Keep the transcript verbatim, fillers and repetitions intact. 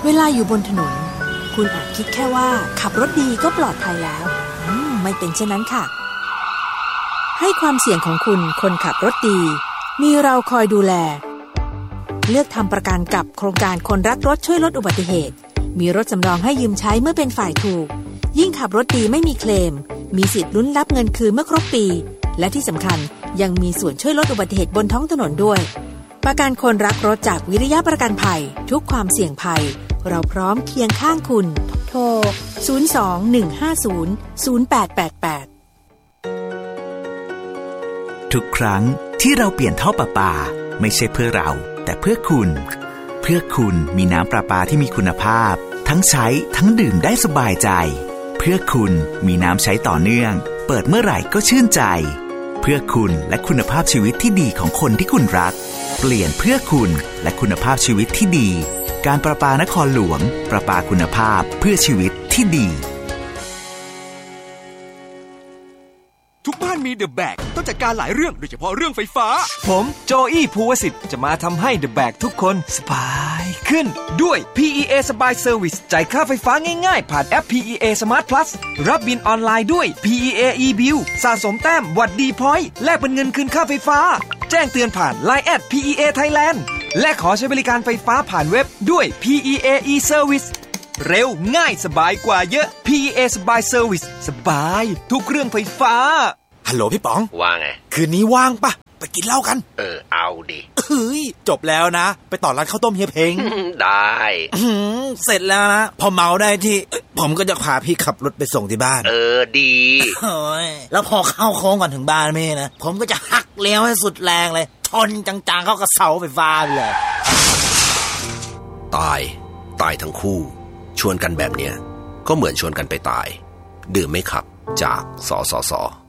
เวลาอยู่บนถนนคุณอาจคิดแค่ว่าขับรถดีก็ปลอดภัยแล้วอืมไม่เป็นเช่นนั้นค่ะให้ความเสี่ยงของคุณคนขับรถดีมีเราคอยดูแลเลือกทำประกันกับโครงการคนรักรถช่วยลดอุบัติเหตุมีรถสำรองให้ยืมใช้เมื่อเป็นฝ่ายถูกยิ่งขับรถดีไม่มีเคลมมีสิทธิ์ลุ้นรับเงินคืนเมื่อครบปีและที่สำคัญยังมีส่วนช่วยลดอุบัติเหตุบนท้องถนนด้วยประกันคนรักรถจากวิริยะประกันภัยทุกความเสี่ยงภัยเราพร้อมเคียงข้างคุณโทรศูนย์ สอง หนึ่ง ห้า ศูนย์ ศูนย์ แปด แปด แปดทุกครั้งที่เราเปลี่ยนท่อประปาไม่ใช่เพื่อเราแต่เพื่อคุณเพื่อคุณมีน้ำประปาที่มีคุณภาพทั้งใช้ทั้งดื่มได้สบายใจเพื่อคุณมีน้ำใช้ต่อเนื่องเปิดเมื่อไหร่ก็ชื่นใจเพื่อคุณและคุณภาพชีวิตที่ดีของคนที่คุณรักเปลี่ยนเพื่อคุณและคุณภาพชีวิตที่ดีการประปานครหลวงประปาคุณภาพเพื่อชีวิตที่ดีทุกบ้านมีเดอะแบกต้องจัดการหลายเรื่องโดยเฉพาะเรื่องไฟฟ้าผมโจอี้ภูวสิทธิ์จะมาทำให้เดอะแบกทุกคนสบายขึ้นด้วย พี อี เอ สบายเซอร์วิสจ่ายค่าไฟฟ้าง่ายๆผ่านแอป พี อี เอ Smart Plus รับบิลออนไลน์ด้วย พี อี เอ e-bill สะสมแต้มวัดดีพอยต์แลกเป็นเงินคืนค่าไฟฟ้าแจ้งเตือนผ่าน ไลน์ แอท พี อี เอ Thailand และขอใช้บริการไฟฟ้าผ่านเว็บด้วย พี อี เอ e-service เร็วง่ายสบายกว่าเยอะ พี อี เอ สบายเซอร์วิสสบายทุกเรื่องไฟฟ้าฮัลโหลพี่ป๋องว่าไงคืนนี้ว่างปะไปกินเหล้ากันเออเอาดิเฮ้ยจบแล้วนะไปต่อร้านข้าวต้มเฮียเพ้งได้เสร็จแล้วนะพอเมาได้ที่ผมก็จะพาพี่ขับรถไปส่งที่บ้านเออดีโอ้ยแล้วพอเข้าโค้งก่อนถึงบ้านแม่นะผมก็จะหักเลี้ยวให้สุดแรงเลยชนจังๆเข้ากับเสาไฟฟ้าเลยตายตายทั้งคู่ชวนกันแบบเนี้ยก็เหมือนชวนกันไปตายดื่มไม่ขับจากสสส